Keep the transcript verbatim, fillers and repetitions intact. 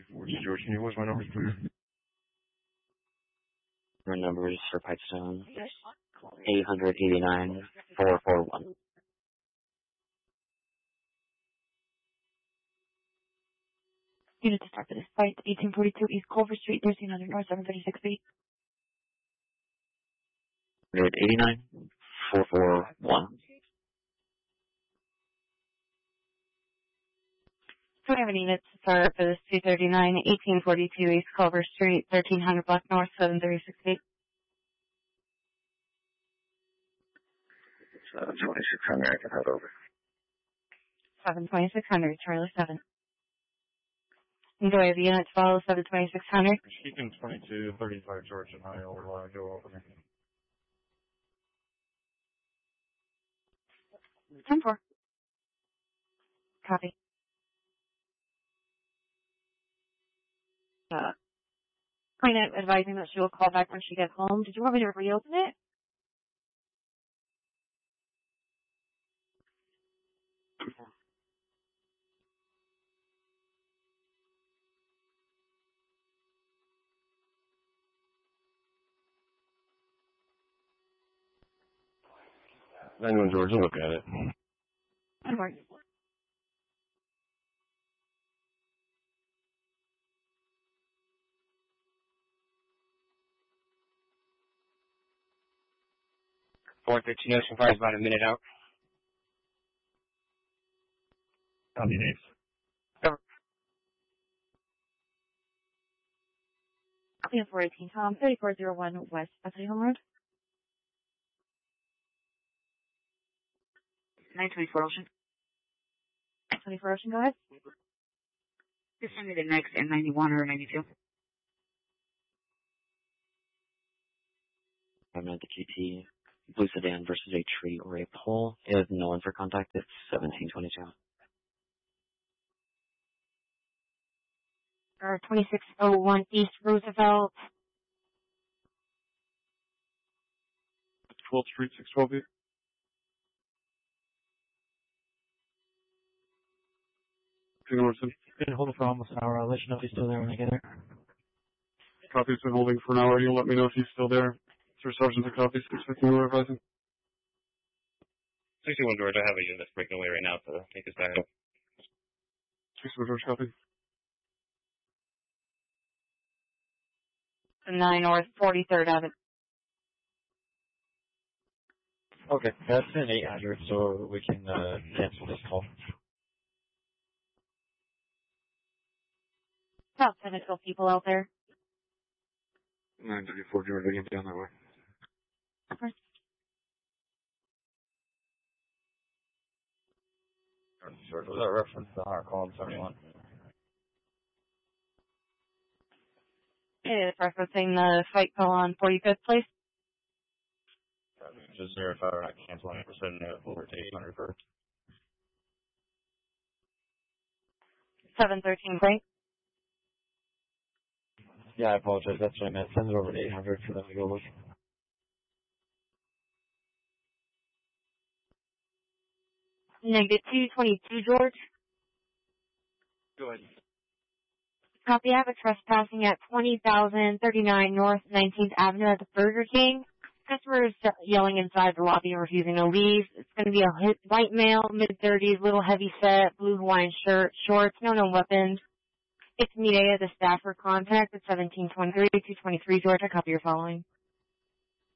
Which is George, can you watch my numbers, please? My numbers for Pipestone, eight eighty-nine, four four one. Unit to start for this flight, eighteen forty-two East Culver Street, thirteen hundred North, seven thirty-six feet. eight eighty-nine, four four one. So we have an unit to start for this two thirty-nine, eighteen forty-two East Culver Street, thirteen hundred Block North, seven thirty-six feet. seven twenty-six hundred, I can head over. seven twenty-six hundred, Charlie seven. Enjoy the unit to follow seven twenty-six hundred. Keeping twenty-two thirty-five George and I will uh, go over. ten four. Copy. Uh, Client advising that she will call back when she gets home. Did you want me to reopen it? ninety-one George, look at it. ten four. four fifteen Ocean Fire is about a minute out. Copy, Dave. Cover. Clean four eighteen Tom, thirty-four oh one West Bethany Home Road. nine twenty-four Ocean. twenty-four Ocean, go ahead. Just send me the next N ninety-one or ninety-two. I'm at the G T. Blue sedan versus a tree or a pole. If no one for contact, it's seventeen twenty-two. Or twenty-six oh one East Roosevelt. twelfth Street, six twelve eight. Been holding for almost an hour. I'll let you know if he's still there when I get there. Copy's been holding for an hour. You'll let me know if he's still there. Sir Sergeant, a copy. six fifteen, we're advising. sixty-one George, I have a unit that's breaking away right now to take us back up. sixty-one George, copy. nine North forty-third Avenue. Okay, that's an eight hundred, so we can uh, cancel this call. About ten to twelve people out there. nine thirty-four George, we get down that way. Okay. George, was that reference to our call on seventy-one? It is referencing the fight call on forty-fifth place. Just verify we're not canceling it. We're setting it over to eight hundred first. seven thirteen Frank. Yeah, I apologize. That's what I meant. Send it over to eight hundred for them to go look. Negative two twenty-two George. Go ahead. Copy, I have a trespassing at twenty thousand thirty-nine North nineteenth Avenue at the Burger King. Customer is yelling inside the lobby and refusing to leave. It's going to be a white male, mid-thirties, little heavy set, blue Hawaiian shirt, shorts, no known weapons. It's Midea, the staff for contact at seventeen twenty-three, two twenty-three George. I copy your following.